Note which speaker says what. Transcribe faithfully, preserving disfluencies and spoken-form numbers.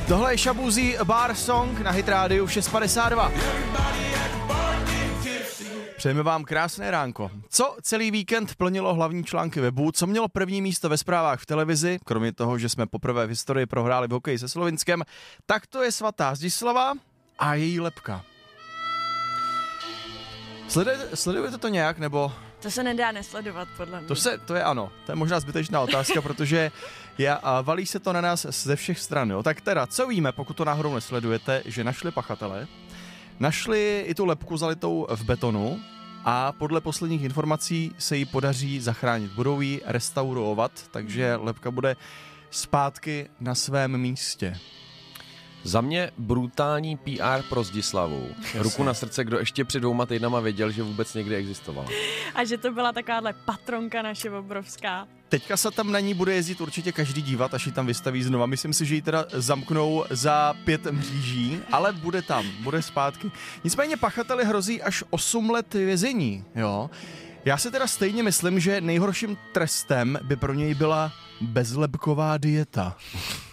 Speaker 1: Tohle je Shaboozey Bar Song na Hit Radio šest padesát dva. Přejeme vám krásné ránko. Co celý víkend plnilo hlavní články webu, co mělo první místo ve zprávách v televizi, kromě toho, že jsme poprvé v historii prohráli v hokeji se Slovinskem, tak to je svatá Zdislava a její lebka. Sledujete, sledujete to nějak, nebo...
Speaker 2: To se nedá nesledovat, podle mě.
Speaker 1: To, se, to je ano, to je možná zbytečná otázka, protože je, a valí se to na nás ze všech stran. Jo. Tak teda, co víme, pokud to náhodou nesledujete, že našli pachatele, našli i tu lebku zalitou v betonu a podle posledních informací se jí podaří zachránit. Budou ji restaurovat, takže lebka bude zpátky na svém místě.
Speaker 3: Za mě brutální P R pro Zdislavu. Jasně. Ruku na srdce, kdo ještě před dvouma týdnama věděl, že vůbec někdy existovala.
Speaker 2: A že to byla takováhle patronka naše obrovská.
Speaker 1: Teďka se tam na ní bude jezdit určitě každý dívat, až ji tam vystaví znova. Myslím si, že ji teda zamknou za pět mříží, ale bude tam, bude zpátky. Nicméně pachateli hrozí až osm let vězení, jo. Já si teda stejně myslím, že nejhorším trestem by pro něj byla bezlebková dieta.